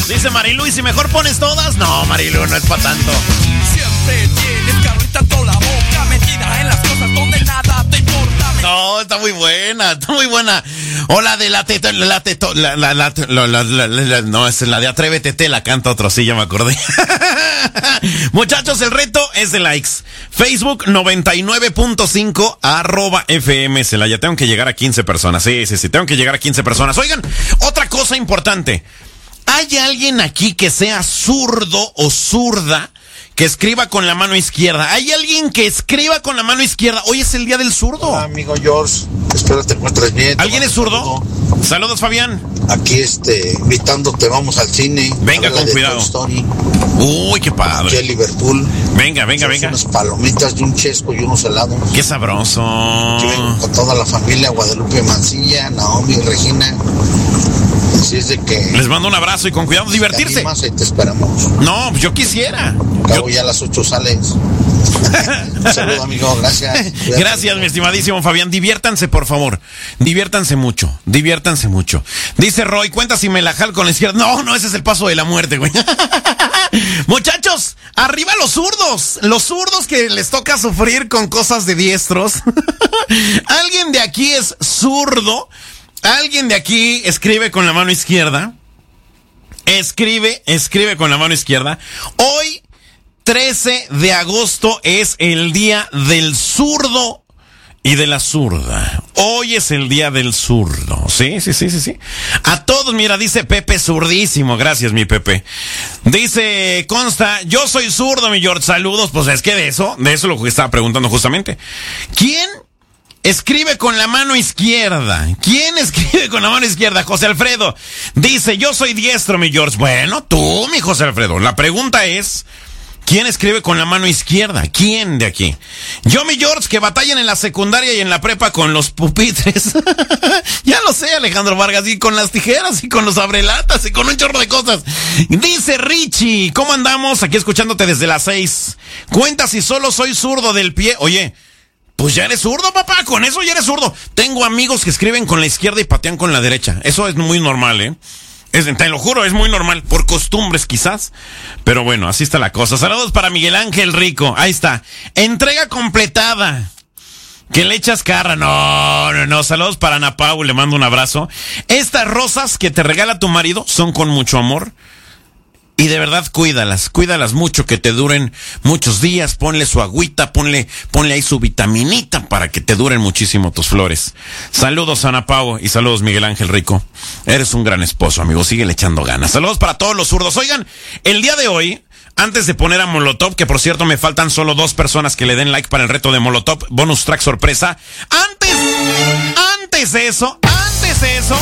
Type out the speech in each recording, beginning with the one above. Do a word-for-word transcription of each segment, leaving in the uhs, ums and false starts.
Dice Marilu, ¿y si mejor pones todas? No, Marilu, no es para tanto. Siempre tienes que abrir tanto la boca, metida en las cosas donde nada te importa. No, está muy buena, está muy buena. O la de la teto, la teto, la, la, la, la, la, la, la, no, es la de Atrévete, te la canta otro, sí, ya me acordé. Muchachos, el reto es de likes. Facebook noventa y nueve punto cinco, arroba F M Celaya. Tengo que llegar a quince personas, sí, sí, sí, tengo que llegar a quince personas. Oigan, otra cosa importante. ¿Hay alguien aquí que sea zurdo o zurda que escriba con la mano izquierda? ¿Hay alguien que escriba con la mano izquierda? Hoy es el día del zurdo. Hola, amigo George. Espero te encuentres bien. ¿Alguien es zurdo? Saludo. Saludos, Fabián. Aquí, este, invitándote, vamos al cine. Venga, con cuidado. Uy, qué padre. Aquí en Liverpool. Venga, venga, venga. Unas palomitas y un chesco y unos helados. Qué sabroso. Aquí vengo con toda la familia, Guadalupe Mancilla, Naomi, Regina. Así es de que... Les mando un abrazo y con cuidado, divertirse. Más, ahí te esperamos. No, yo quisiera. Acabo yo... ya a las ocho sales. Un saludo, amigo, gracias. Cuídate. Gracias, mi estimadísimo Fabián. Diviértanse, por favor. Diviértanse mucho, diviértanse mucho. Dice Roy, cuenta si me la jalo con la izquierda. No, no, ese es el paso de la muerte, güey. Muchachos, arriba los zurdos. Los zurdos que les toca sufrir con cosas de diestros. ¿Alguien de aquí es zurdo? ¿Alguien de aquí escribe con la mano izquierda? Escribe, escribe con la mano izquierda. Hoy, trece de agosto, es el día del zurdo y de la zurda. Hoy es el día del zurdo. Sí, sí, sí, sí, sí. A todos, mira, dice Pepe zurdísimo. Gracias, mi Pepe. Dice, consta, yo soy zurdo, mi George. Saludos. Pues es que de eso, de eso lo que estaba preguntando justamente. ¿Quién escribe con la mano izquierda? ¿Quién escribe con la mano izquierda? José Alfredo dice, yo soy diestro, mi George. Bueno, tú, mi José Alfredo. La pregunta es, ¿quién escribe con la mano izquierda? ¿Quién de aquí? Yo, mi George, que batallan en la secundaria y en la prepa con los pupitres. Ya lo sé, Alejandro Vargas, y con las tijeras, y con los abrelatas, y con un chorro de cosas. Dice Richie, ¿cómo andamos? Aquí escuchándote desde las seis. Cuenta si solo soy zurdo del pie. Oye, pues ya eres zurdo, papá, con eso ya eres zurdo. Tengo amigos que escriben con la izquierda y patean con la derecha. Eso es muy normal, ¿eh? Es, te lo juro, es muy normal, por costumbres quizás. Pero bueno, así está la cosa. Saludos para Miguel Ángel Rico, ahí está. Entrega completada. Que le echas carra. No, no, no. Saludos para Ana Pau, le mando un abrazo. Estas rosas que te regala tu marido son con mucho amor. Y de verdad, cuídalas, cuídalas mucho, que te duren muchos días. Ponle su agüita, ponle, ponle ahí su vitaminita para que te duren muchísimo tus flores. Saludos, Ana Pau, y saludos, Miguel Ángel Rico. Eres un gran esposo, amigo, síguele echando ganas. Saludos para todos los zurdos. Oigan, el día de hoy, antes de poner a Molotov, que por cierto me faltan solo dos personas que le den like para el reto de Molotov, bonus track sorpresa. Antes, antes de eso, antes de eso...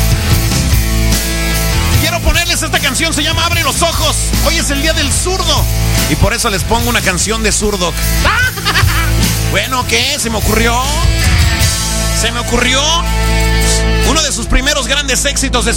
quiero ponerles esta canción, se llama Abre los Ojos. Hoy es el día del zurdo y por eso les pongo una canción de zurdo. Bueno, ¿qué? Se me ocurrió. Se me ocurrió uno de sus primeros grandes éxitos de